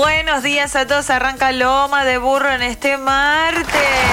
Buenos días a todos. Arranca Loma de Burro en este martes.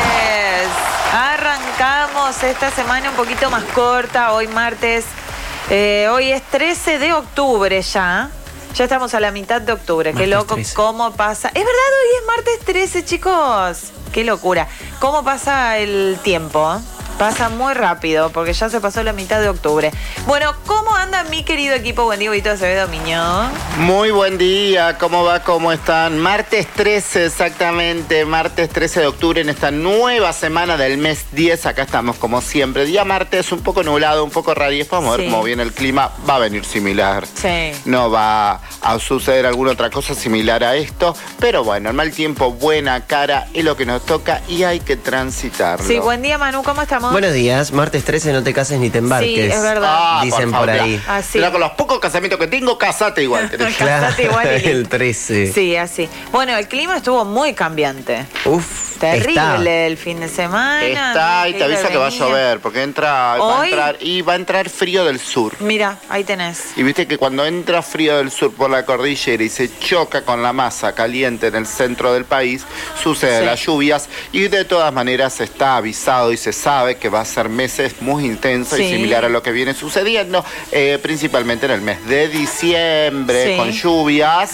Arrancamos esta semana un poquito más corta. Hoy martes. Hoy es 13 de octubre ya. Ya estamos a la mitad de octubre. Qué loco 13. Cómo pasa. Es verdad, hoy es martes 13, chicos. Qué locura. ¿Cómo pasa el tiempo? Pasa muy rápido, porque ya se pasó la mitad de octubre. Bueno, ¿cómo anda mi querido equipo? Buen día, Vito Acevedo Miñón. Muy buen día, ¿cómo va? ¿Cómo están? Martes 13, exactamente, martes 13 de octubre en esta nueva semana del mes 10. Acá estamos, como siempre. Día martes, un poco nublado, un poco raro. Vamos a ver cómo viene el clima. Va a venir similar. Sí. No va a suceder alguna otra cosa similar a esto. Pero bueno, el mal tiempo, buena cara, es lo que nos toca y hay que transitarlo. Sí, buen día, Manu, ¿cómo estamos? Buenos días, martes 13, no te cases ni te embarques. Sí, es verdad. Dicen por ahí. Así. Pero con los pocos casamientos que tengo, casate igual. Casate igual. El 13. Sí, así. Bueno, el clima estuvo muy cambiante. Uf, terrible el fin de semana. Está, y te avisa que va a llover, porque va a entrar frío del sur. Mira, ahí tenés. Y viste que cuando entra frío del sur por la cordillera y se choca con la masa caliente en el centro del país, suceden las lluvias y de todas maneras está avisado y se sabe que va a ser meses muy intensos y similar a lo que viene sucediendo, principalmente en el mes de diciembre, con lluvias.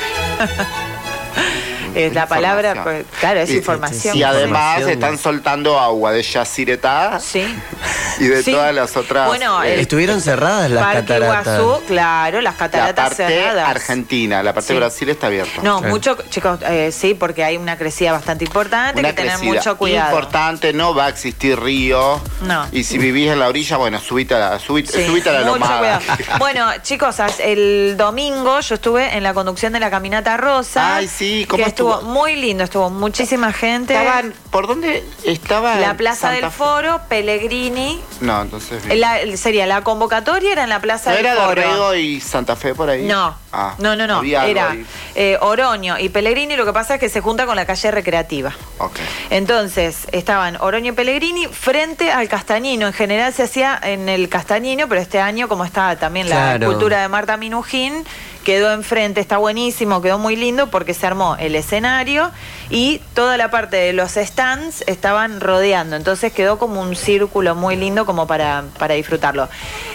Es la palabra, pues, claro, es información. Y además están soltando agua de Yacyretá y de todas las otras. Bueno, estuvieron cerradas las cataratas. Iguazú, claro, las cataratas cerradas. La parte argentina, la parte de Brasil está abierta. No, mucho, chicos, sí, porque hay una crecida bastante importante, hay que tener mucho cuidado. Importante, no va a existir río. No. Y si vivís en la orilla, bueno, subite a la lomada. Bueno, chicos, el domingo yo estuve en la conducción de la Caminata Rosa. Ay, sí, ¿cómo estuvo? Muy lindo, estuvo muchísima gente. ¿Por dónde estaba? La Plaza del Foro, Pellegrini. No, entonces. Sería la convocatoria, era en la Plaza del Foro. ¿No era Dorrego y Santa Fe por ahí? No. No. Era Oroño y Pellegrini. Lo que pasa es que se junta con la calle Recreativa. Okay. Entonces, estaban Oroño y Pellegrini frente al Castañino. En general se hacía en el Castañino, pero este año, como está también la escultura de Marta Minujín, quedó enfrente, está buenísimo, quedó muy lindo porque se armó el escenario y toda la parte de los stands estaban rodeando, entonces quedó como un círculo muy lindo como para disfrutarlo.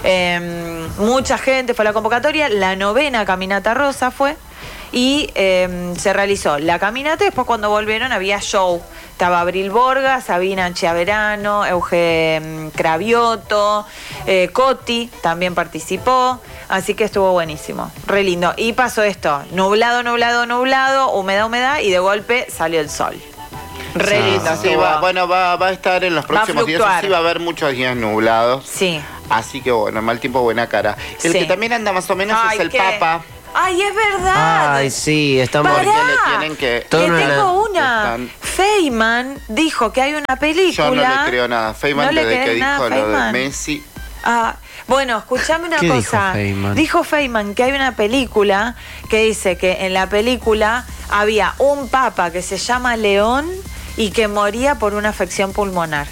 Mucha gente fue a la convocatoria, la 9ª Caminata Rosa fue y se realizó la caminata y después cuando volvieron había show. Estaba Abril Borga, Sabina Chiaverano, Euge Cravioto, Coti también participó, así que estuvo buenísimo, re lindo. Y pasó esto, nublado, humedad y de golpe salió el sol. Re lindo. Sí, va a estar en los próximos días, sí va a haber muchos días nublados. Sí. Así que bueno, mal tiempo, buena cara. El que también anda más o menos es el Papa. ¡Ay, es verdad! Ay, sí, estamos... ¡Pará! Que tengo una. Feynman dijo que hay una película... Yo no le creo nada. Feynman desde que dijo lo de Messi... Bueno, escuchame una cosa. Dijo Feynman que hay una película que dice que en la película había un papa que se llama León y que moría por una afección pulmonar.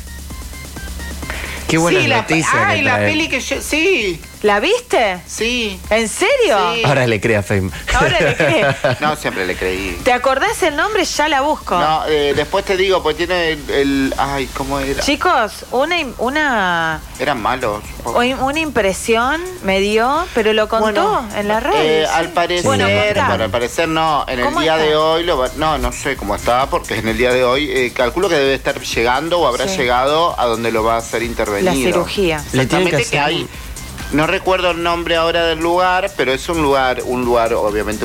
Qué buena noticia. La peli que yo... Sí. ¿La viste? Sí. ¿En serio? Sí. Ahora le cree a Feynman. Ahora le cree. No, siempre le creí. ¿Te acordás el nombre? Ya la busco. No, después te digo, porque tiene el... Ay, ¿cómo era? Chicos, una... Eran malos. Una impresión me dio, pero lo contó en la red. Al parecer, al parecer no. En el día de hoy, no sé cómo estaba, porque en el día de hoy calculo que debe estar llegando o habrá llegado a donde lo va a hacer intervenido. La cirugía. Exactamente, que hay... No recuerdo el nombre ahora del lugar, pero es un lugar, obviamente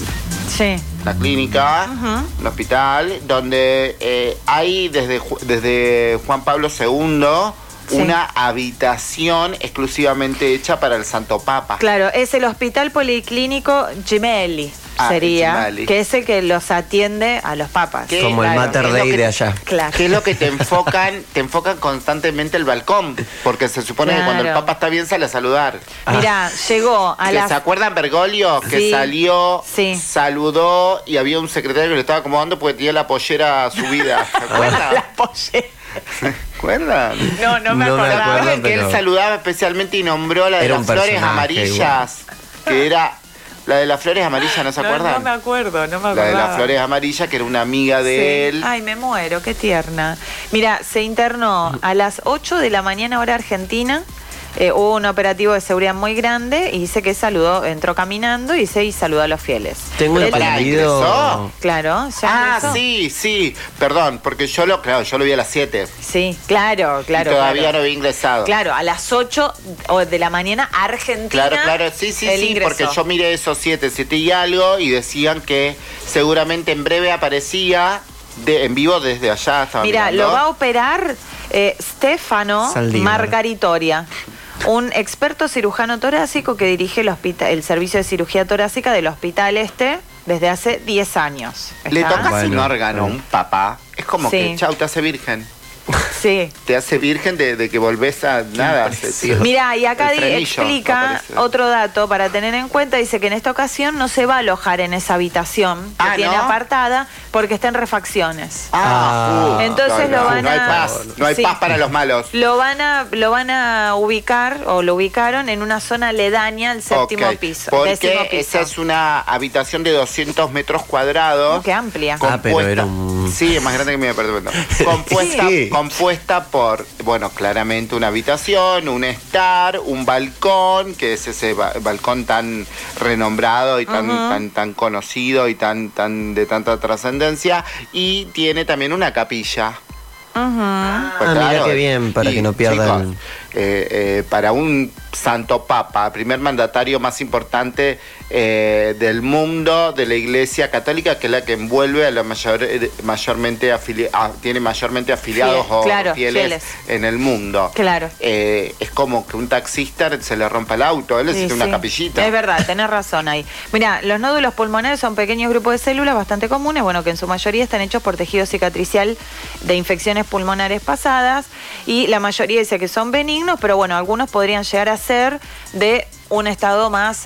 una clínica, un hospital, donde hay desde Juan Pablo II una habitación exclusivamente hecha para el Santo Papa. Claro, es el Hospital Policlínico Gemelli. Sería, que es el que los atiende a los papas. Como el Mater Dei de allá. Claro. Que es lo que te enfocan constantemente el balcón, porque se supone que cuando el papa está bien sale a saludar. Mirá, llegó a ¿Se acuerdan Bergoglio? Que salió, saludó y había un secretario que le estaba acomodando porque tenía la pollera subida. ¿Se acuerdan? La pollera. ¿Se acuerdan? No me acordaba. Que él saludaba especialmente y nombró la de las flores amarillas, que era La de las flores amarillas, ¿no se acuerdan? No me acuerdo, no me acuerdo. La de las flores amarillas, que era una amiga de él. Ay, me muero, qué tierna. Mira, se internó a las 8 de la mañana hora argentina. Hubo un operativo de seguridad muy grande y dice que entró caminando y saludó a los fieles. Tengo ¿Ingresó? Claro, ya ingresó. Sí, perdón, porque yo lo vi a las 7. Sí, claro. Y todavía no había ingresado. Claro, a las 8 de la mañana Argentina. Claro, sí, porque yo miré esos 7 y algo y decían que seguramente en breve aparecía en vivo desde allá. Mira, lo va a operar Stefano Saldívar. Margaritoria, un experto cirujano torácico que dirige el servicio de cirugía torácica del hospital desde hace 10 años. Le tocas un órgano, un papá. Es como que, chau, te hace virgen. Sí. Te hace virgen de que volvés a nada. Mira, y acá explica otro dato para tener en cuenta. Dice que en esta ocasión no se va a alojar en esa habitación que tiene apartada porque está en refacciones. Entonces lo van a... No hay paz para los malos. Lo van a ubicar, o lo ubicaron en una zona aledaña al séptimo piso. Porque esa es una habitación de 200 metros cuadrados. ¡Qué amplia! Pero era un... Sí, es más grande que mi departamento. Compuesta por, claramente una habitación, un estar, un balcón, que es ese balcón tan renombrado y tan conocido y tan de tanta trascendencia, y tiene también una capilla. Pues mira qué bien, para que no pierdan. Para un santo papa, primer mandatario más importante del mundo de la Iglesia Católica, que es la que envuelve a la tiene mayormente afiliados fieles en el mundo. Claro. Es como que un taxista se le rompa el auto, él necesita una capillita. Es verdad, tenés razón ahí. Mira, los nódulos pulmonares son pequeños grupos de células bastante comunes, que en su mayoría están hechos por tejido cicatricial de infecciones pulmonares pasadas, y la mayoría dice que son benignos, pero algunos podrían llegar a ser de un estado más,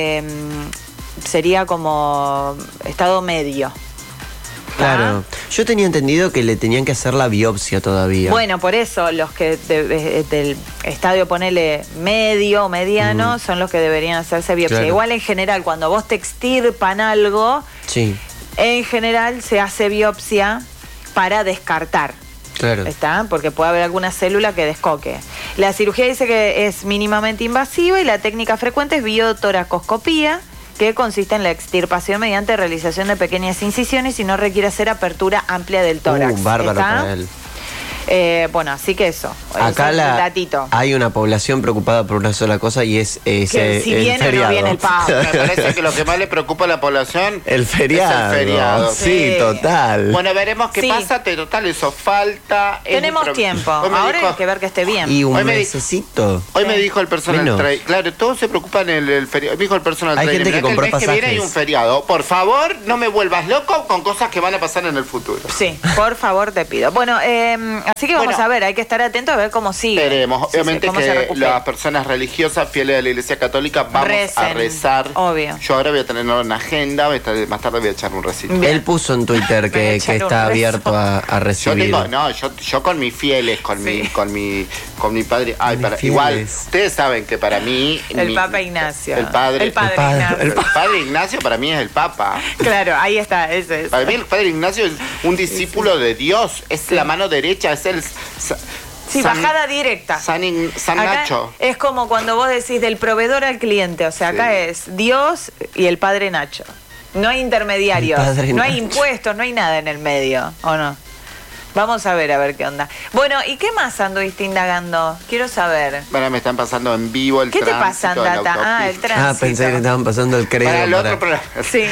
sería como estado medio. Claro. Yo tenía entendido que le tenían que hacer la biopsia todavía. Bueno, por eso los que del estadio, ponele medio o mediano, son los que deberían hacerse biopsia. Claro. Igual en general, cuando vos te extirpan algo, en general se hace biopsia para descartar. Claro. ¿Está? Porque puede haber alguna célula que descoque. La cirugía dice que es mínimamente invasiva y la técnica frecuente es biotoracoscopía, que consiste en la extirpación mediante realización de pequeñas incisiones y no requiere hacer apertura amplia del tórax. Bárbaro para él. Así que eso. Acá hay una población preocupada por una sola cosa y es que si viene o no viene el Papa. Me parece que lo que más le preocupa a la población el feriado. Es el feriado. Sí, total. Bueno, veremos qué pasa, pero total, eso falta. Tenemos tiempo. Ahora hay que ver que esté bien. Y un mesecito. Hoy me dijo el personal trainer. Claro, todos se preocupan en el feriado. Me dijo el personal trainer. Hay gente que compró pasajes. El mes que viene hay un feriado. Por favor, no me vuelvas loco con cosas que van a pasar en el futuro. Sí, por favor, te pido. Bueno, así que vamos a ver, hay que estar atentos a ver cómo sigue. Esperemos, obviamente que las personas religiosas fieles de la Iglesia Católica vamos a rezar. Obvio. Yo ahora voy a tener una agenda, más tarde voy a echar un recito. Él puso en Twitter que está abierto a recibir. Yo con mis fieles, con mi padre. Igual, ustedes saben que para mí el Papa Ignacio. El padre Ignacio. El padre Ignacio para mí es el Papa. Claro, ahí está, ese es. Para mí el padre Ignacio es un discípulo de Dios, es la mano derecha, es el... bajada directa. San Nacho. Es como cuando vos decís del proveedor al cliente, o sea, acá es Dios y el Padre Nacho. No hay intermediarios, no hay impuestos, no hay nada en el medio, ¿o no? Vamos a ver qué onda. Bueno, ¿y qué más anduviste indagando? Quiero saber. Bueno, me están pasando en vivo el tránsito. ¿Qué te pasa, Tata? El tránsito. Pensé que estaban pasando el crédito. Para el otro programa. Sí.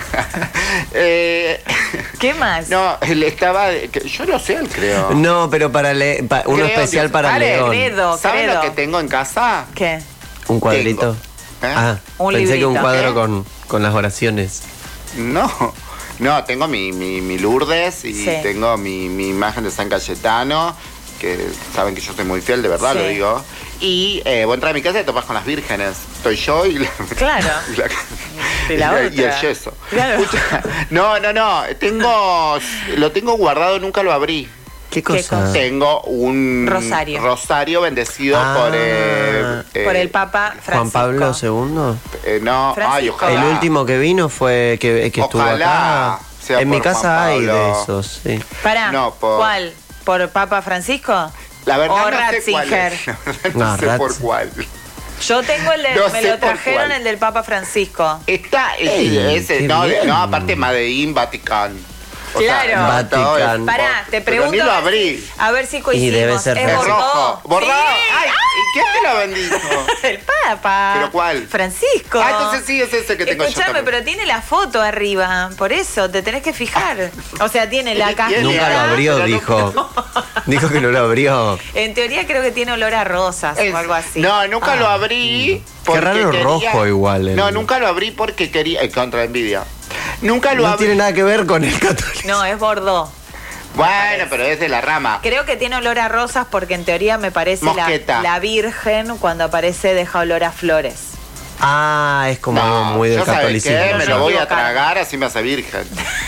¿Qué más? No, él estaba... yo no sé, creo. No, pero para uno especial para León. ¿Sabes lo que tengo en casa? ¿Qué? ¿Un cuadrito? Un pensé librito. que un cuadro con las oraciones. No, tengo mi Lourdes y tengo mi imagen de San Cayetano, que saben que yo soy muy fiel, de verdad lo digo. Y vos entras a mi casa y te topas con las vírgenes. Estoy yo y Claro. y el yeso. Claro. No. Lo tengo guardado, nunca lo abrí. ¿Qué cosa? Tengo un rosario bendecido por el Papa Francisco. ¿Juan Pablo II? No, ay, ojalá. El último que vino fue que estuvo acá. En mi casa hay de esos, sí. Pará, ¿cuál? ¿Por Papa Francisco? La verdad o no Ratzinger. Sé cuál es. No sé por cuál. Yo tengo el de, me lo trajeron el del Papa Francisco. Está ese, no, aparte Madeín, Vaticano. Claro. Vaticano. Pará, te pregunto. Pero ni lo abrí. A ver si coincidimos. Y debe ser rojo. ¿Bordado? Sí. Ay, ¿y quién te lo bendijo? El Papa. ¿Pero cuál? Francisco. Entonces sí, es ese que tengo yo. Escuchame, pero tiene la foto arriba. Por eso, te tenés que fijar. O sea, tiene la cajita. Nunca lo abrió, dijo. Dijo que no lo abrió. En teoría creo que tiene olor a rosas o algo así. No, nunca lo abrí. Qué raro rojo igual. No, nunca lo abrí porque quería... contra envidia. Nunca lo abrí. No tiene nada que ver con el católico. No, es Bordeaux. Bueno, pero es de la rama. Creo que tiene olor a rosas porque en teoría me parece la Virgen cuando aparece deja olor a flores. Ah, es como algo muy del catolicismo. ¿Qué? Me lo voy a tragar, así me hace virgen.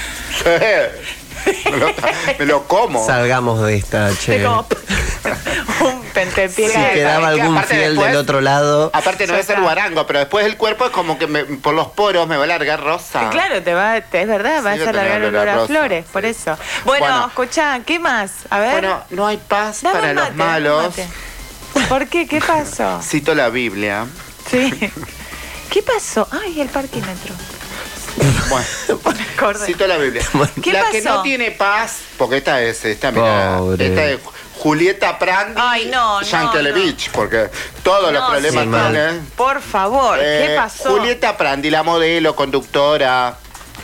me lo como. Salgamos de esta, che. Un pentepié. Si quedaba algún fiel del otro lado. Aparte no es el guarango, pero después el cuerpo es como que por los poros me va a largar rosa. Claro, es verdad, vas a largar olor a flores, por eso. Bueno, escuchá, ¿qué más? A ver. Bueno, no hay paz para los malos. ¿Por qué? ¿Qué pasó? Cito la Biblia. Sí. ¿Qué pasó? Ay, el parquímetro. Bueno, cito la Biblia. ¿Qué la pasó? que no tiene paz, porque esta es Julieta Prandi Yankelevich, porque todos los problemas tienen. Por favor, ¿qué pasó? Julieta Prandi, la modelo, conductora,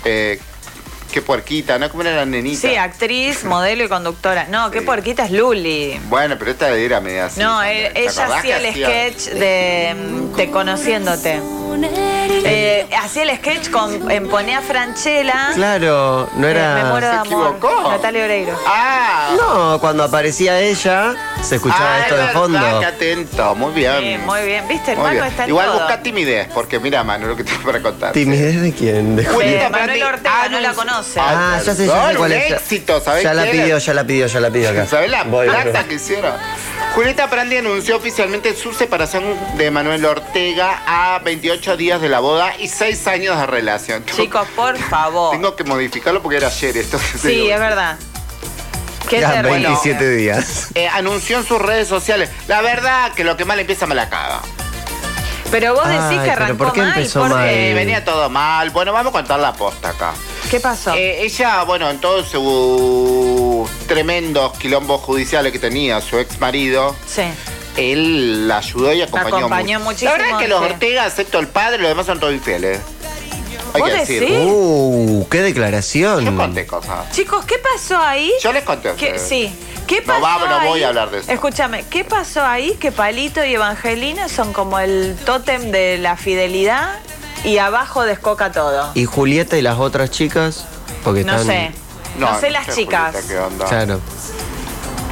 qué puerquita, ¿no? ¿Cómo era la nenita? Sí, actriz, modelo y conductora. No, qué puerquita es Luli. Bueno, pero esta era media así. No, ella hacía el sketch de Conociéndote. Hacía el sketch en Ponea Franchella. Claro, no era. Me muero de ¿Se amor. equivocó? Natalia Oreiro. No, cuando aparecía ella, se escuchaba esto de fondo. Qué atento, muy bien. Sí, muy bien. ¿Viste? El Manu está en igual todo. busca timidez, porque mira, Manu, lo que tengo para contar. ¿Timidez de quién? De Julieta Manuel Ortega, no la conoce. Ah, ya sé cuál es. Éxito, ¿sabes ya la pidió acá. ¿Sabes la plata que hicieron? Julieta Prandi anunció oficialmente su separación de Manuel Ortega a 28 días de la boda y 6 años de relación. Chicos, por favor. Tengo que modificarlo porque era ayer esto. Sí, es verdad. Qué ya, terrible. 27 días. Anunció en sus redes sociales. La verdad que lo que mal empieza me la caga. Pero vos decís que arrancó ¿por qué mal. empezó mal? Venía todo mal. Bueno, vamos a contar la posta acá. ¿Qué pasó? Ella, bueno, en todos sus tremendos quilombos judiciales que tenía su ex marido, sí, él la ayudó y acompañó muchísimo. La verdad es que los Ortega, excepto el padre, los demás son todos infieles. Hay ¿Vos que decir. decís? Qué declaración. Yo conté cosas. Chicos, ¿qué pasó ahí? Yo les conté. Sí. ¿Qué pasó no voy a hablar de eso. Escúchame, ¿qué pasó ahí? Que Palito y Evangelina son como el tótem de la fidelidad y abajo descoca todo. ¿Y Julieta y las otras chicas? Porque no sé. No sé las chicas. Julieta, ¿qué onda? Claro.